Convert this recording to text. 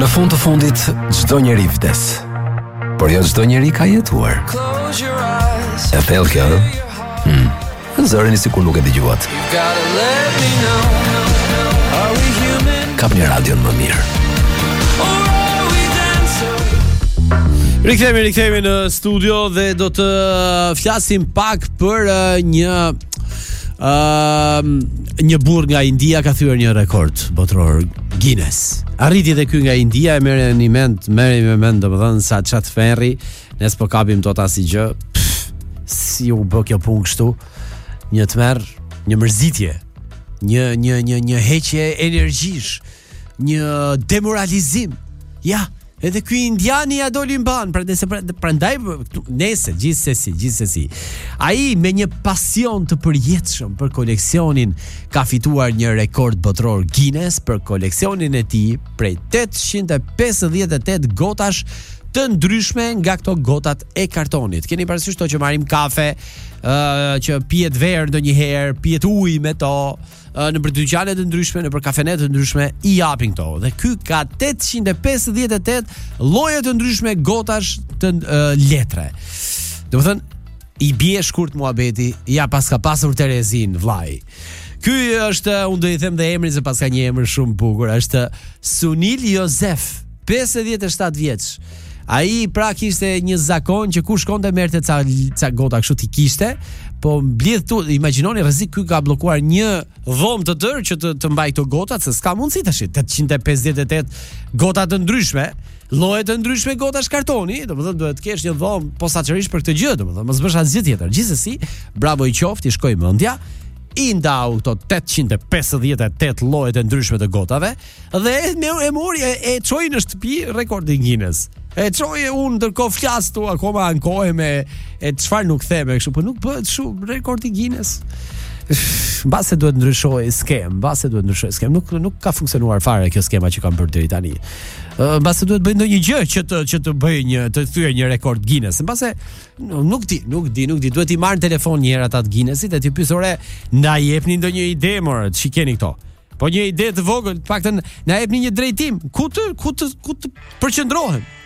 Në fund të fundit, çdo njeri vdes. Por jo çdo njeri ka jetuar. E thellë kjo, zërini sikur nuk e dëgjuat. Kap një radion më mirë. Rikthehemi në studio dhe do të flasim pak për një burr nga India ka thyer një rekord botror Guinness. Arriti edhe ky nga India, e merrni me mend domethënë sa çat ferri, nes po kapim tot asgjë. Si u bë kjo punë kështu? Një tmerr, një mërzitje, një heqje energjish, një demoralizim. Ja, edhe ky indiani ja doli mban, prandaj nëse gjithsesi. Ai me një pasion të përjetshëm për koleksionin ka fituar një rekord botror Guinness për koleksionin e tij prej 858 gotash të ndryshme nga këto gotat e kartonit. Keni parasysh to që marrim kafe, që pihet verë ndonjëherë, pihet ujë me to, në për dyqane të ndryshme, në për kafenet të ndryshme, i japin këto. Dhe ky ka 858 lloje të ndryshme gotash të letre. Domethënë, i bie shkurt muhabeti, ja pas ka pasur Terezin, vllai. Ky është, unë do i them dhe emrin se pas ka një emër shumë bukur, është Sunil Joseph, 57 vjeç. Ai pra kishte një zakon që ku shkonte merrte ca gota kështu ti kishte, po mbledh tu, imagjinoni rrezik ky ka bllokuar një dhomë të tërë që të mbaj këto gotat, se s'ka mundësi tash. 858 gota të ndryshme, lloje të ndryshme gotash kartoni, domethënë duhet të kesh një dhomë posaçërisht për këtë gjë, domethënë mos bësh asgjë tjetër. Gjithsesi, bravo i qoftë, i shkoi mendja. I ndau këto 858 lloje të ndryshme të gotave dhe e mori e çoi në shtëpi rekordin Guinness. E çoi unë ndërkohë flas tu akoma ankohem e çfarë nuk them kështu, po nuk bëhet shumë rekordi Guinness. Mbase duhet ndryshoj skem, nuk ka funksionuar fare kjo skema që kam bërë deri tani. Mbase duhet bëj ndonjë gjë që të bëj të thyej një rekord Guinness. Mbase nuk di, duhet i marr telefon një herë ata të Guinnessit e ti pyes ore, na jepni ndonjë ide morë, shikeni këto. Po një ide të vogël, paktën na jepni një drejtim, ku të përqendrohem.